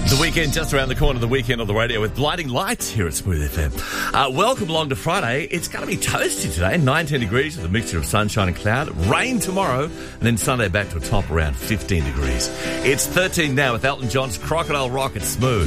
The weekend just around the corner, the weekend on the radio with blinding lights here at Smooth FM. Welcome along to Friday. It's going to be toasty today, 19 degrees with a mixture of sunshine and cloud. Rain tomorrow, and then Sunday back to a top around 15 degrees. It's 13 now with Elton John's Crocodile Rock at Smooth.